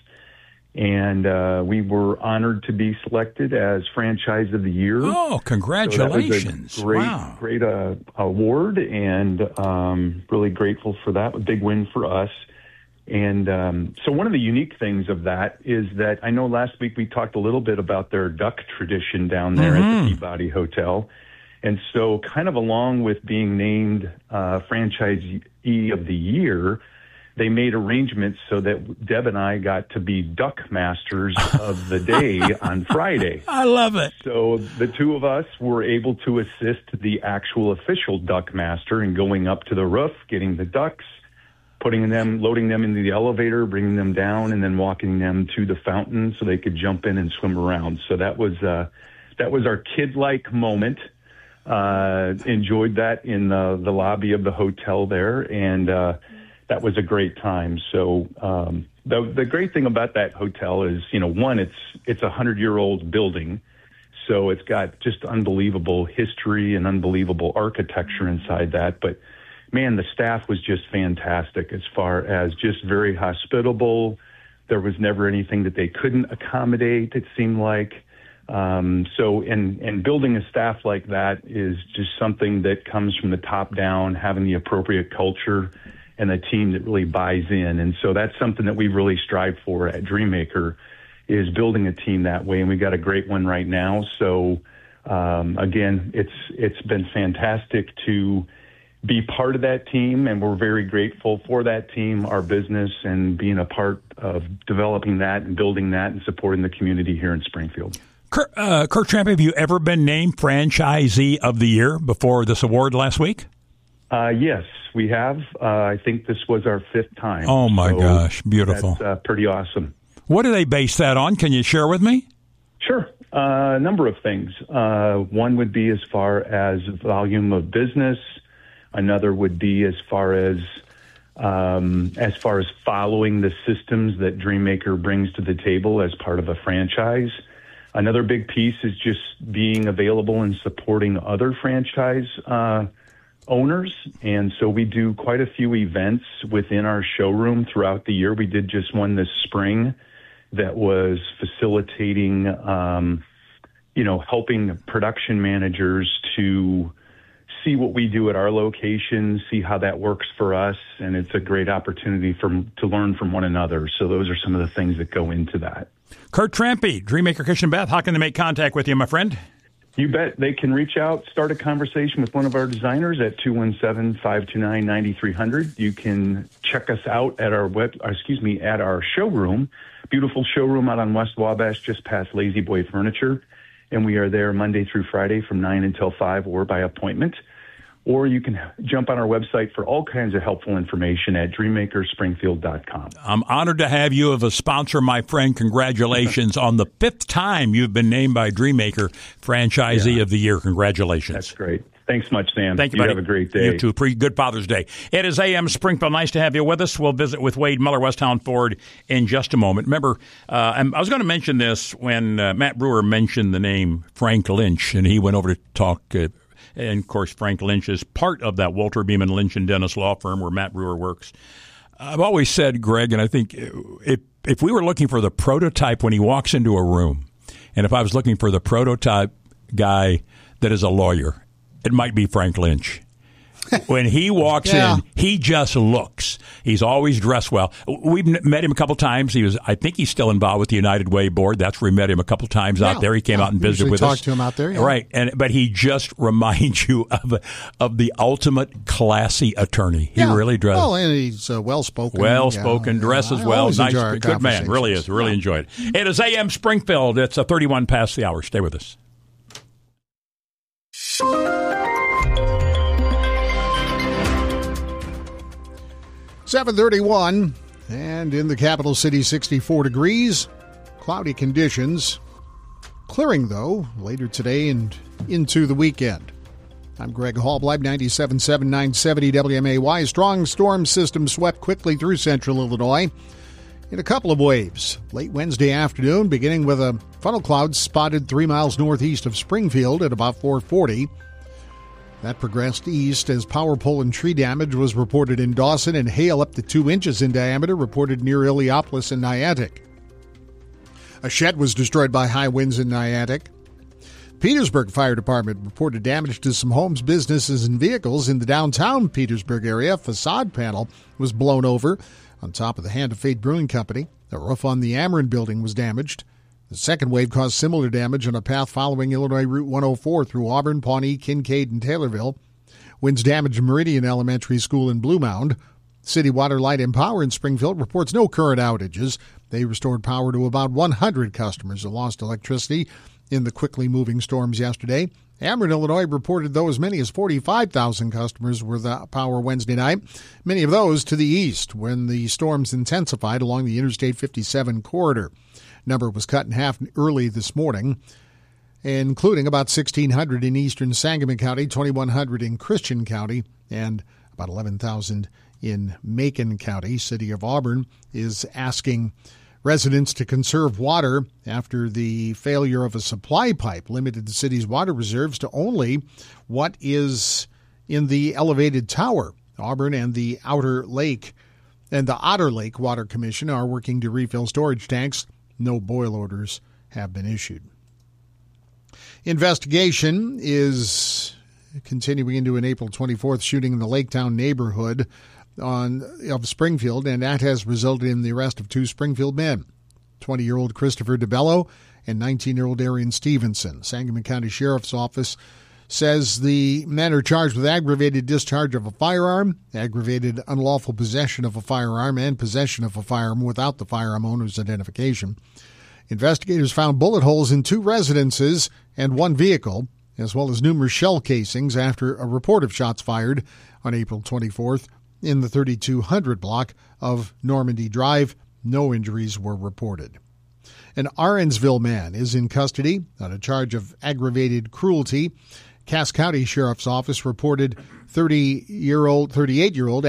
And uh, we were honored to be selected as Franchise of the Year. Oh, congratulations. So that was a great, wow. great uh, award, and um, really grateful for that. A big win for us. And um, so one of the unique things of that is that I know last week we talked a little bit about their duck tradition down there mm-hmm. at the Peabody Hotel. And so kind of along with being named uh, Franchisee of the Year, they made arrangements so that Deb and I got to be duck masters of the day on Friday. I love it. So the two of us were able to assist the actual official duck master in going up to the roof, getting the ducks, putting them, loading them into the elevator, bringing them down, and then walking them to the fountain so they could jump in and swim around. So that was uh, that was our kid-like moment. Uh, enjoyed that in the, the lobby of the hotel there, and uh, that was a great time. So um, the the great thing about that hotel is, you know, one, it's it's a hundred year old building, So it's got just unbelievable history and unbelievable architecture inside that. But, man, the staff was just fantastic as far as just very hospitable. There was never anything that they couldn't accommodate, it seemed like. Um, so and, and building a staff like that is just something that comes from the top down, having the appropriate culture and a team that really buys in. And so that's something that we really strive for at Dreammaker, is building a team that way. And we got a great one right now. So, um, again, it's it's been fantastic to be part of that team, and we're very grateful for that team, our business, and being a part of developing that and building that and supporting the community here in Springfield. Kirk, uh, Kirk Trampe, have you ever been named Franchisee of the Year before this award last week? Uh, yes, we have. Uh, I think this was our fifth time. Oh, my so gosh. Beautiful. That's uh, pretty awesome. What do they base that on? Can you share with me? Sure. Uh, a number of things. Uh, one would be as far as volume of business. Another would be as far as um, as far as following the systems that Dreammaker brings to the table as part of a franchise. Another big piece is just being available and supporting other franchise uh, owners. And so we do quite a few events within our showroom throughout the year. We did just one this spring that was facilitating, um, you know, helping production managers to see what we do at our location, see how that works for us, and it's a great opportunity for to learn from one another. So those are some of the things that go into that. Kurt Trampe, Dreammaker Kitchen and Bath, how can they make contact with you, my friend? You bet. They can reach out, start a conversation with one of our designers at two one seven, five two nine, nine three zero zero. You can check us out at our web, excuse me, at our showroom, beautiful showroom out on West Wabash, just past Lazy Boy Furniture. And we are there Monday through Friday from nine until five or by appointment. Or you can jump on our website for all kinds of helpful information at dreammaker springfield dot com. I'm honored to have you as a sponsor, my friend. Congratulations on the fifth time you've been named by Dreammaker Franchisee yeah. of the Year. Congratulations. That's great. Thanks much, Sam. Thank you, you buddy. Have a great day. You too. Pretty good Father's Day. It is A M Springfield. Nice to have you with us. We'll visit with Wade Miller, Westtown Ford, in just a moment. Remember, uh, I was going to mention this when uh, Matt Brewer mentioned the name Frank Lynch, and he went over to talk uh, and, of course, Frank Lynch is part of that Walter Beeman Lynch and Dennis law firm where Matt Brewer works. I've always said, Greg, and I think if, if we were looking for the prototype when he walks into a room, and if I was looking for the prototype guy that is a lawyer, it might be Frank Lynch. When he walks yeah. in, he just looks. He's always dressed well. We've met him a couple times. He was, I think he's still involved with the United Way board. That's where we met him a couple times yeah. out there. He came yeah. out and visited Usually with talk us. Talk to him out there, yeah. Right. And but he just reminds you of of the ultimate classy attorney. He yeah. really does. Well, and he's uh, well spoken. Well spoken, yeah. dresses yeah. well, nice, good man. Really is. Really yeah. enjoyed it. It is A M Springfield. It's a thirty-one past the hour. Stay with us. seven thirty-one, and in the capital city, sixty-four degrees, cloudy conditions. Clearing, though, later today and into the weekend. I'm Greg Hallbleib, ninety-seven point seven, nine seventy W M A Y. Strong storm system swept quickly through central Illinois in a couple of waves. Late Wednesday afternoon, beginning with a funnel cloud spotted three miles northeast of Springfield at about four forty. That progressed east as power pole and tree damage was reported in Dawson, and hail up to two inches in diameter reported near Illiopolis and Niantic. A shed was destroyed by high winds in Niantic. Petersburg Fire Department reported damage to some homes, businesses, and vehicles in the downtown Petersburg area. A facade panel was blown over on top of the Hand of Fate Brewing Company. The roof on the Ameren building was damaged. The second wave caused similar damage on a path following Illinois Route one oh four through Auburn, Pawnee, Kincaid, and Taylorville. Winds damaged Meridian Elementary School in Blue Mound. City Water, Light, and Power in Springfield reports no current outages. They restored power to about one hundred customers who lost electricity in the quickly moving storms yesterday. Ameren, Illinois reported, though, as many as forty-five thousand customers were without power Wednesday night, many of those to the east when the storms intensified along the Interstate fifty-seven corridor. Number was cut in half early this morning, including about sixteen hundred in eastern Sangamon County, twenty-one hundred in Christian County, and about eleven thousand in Macon County. City of Auburn is asking Residents to conserve water after the failure of a supply pipe limited the city's water reserves to only what is in the elevated tower. Auburn and the Outer Lake and the Otter Lake Water Commission are working to refill storage tanks. No boil orders have been issued. Investigation is continuing into an April twenty-fourth shooting in the Laketown neighborhood on of Springfield, and that has resulted in the arrest of two Springfield men, twenty-year-old Christopher DeBello and nineteen-year-old Arian Stevenson. Sangamon County Sheriff's Office says the men are charged with aggravated discharge of a firearm, aggravated unlawful possession of a firearm, and possession of a firearm without the firearm owner's identification. Investigators found bullet holes in two residences and one vehicle, as well as numerous shell casings after a report of shots fired on April twenty-fourth in the thirty-two hundred block of Normandy Drive. No injuries were reported. An Arensville man is in custody on a charge of aggravated cruelty. Cass County Sheriff's Office reported thirty-year-old, thirty-eight-year-old